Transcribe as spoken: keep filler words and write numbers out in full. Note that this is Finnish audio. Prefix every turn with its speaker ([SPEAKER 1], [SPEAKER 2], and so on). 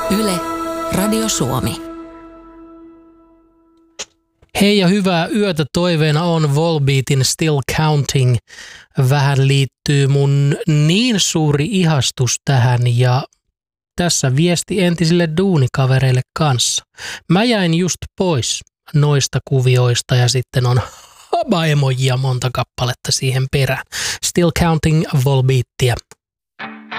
[SPEAKER 1] Yle, Radio Suomi.
[SPEAKER 2] Hei ja hyvää yötä, toiveena on Volbeatin Still Counting. Vähän liittyy mun niin suuri ihastus tähän ja tässä viesti entisille duunikavereille kanssa. Mä jäin just pois noista kuvioista ja sitten on haba-emojia monta kappaletta siihen perään. Still Counting Volbeatia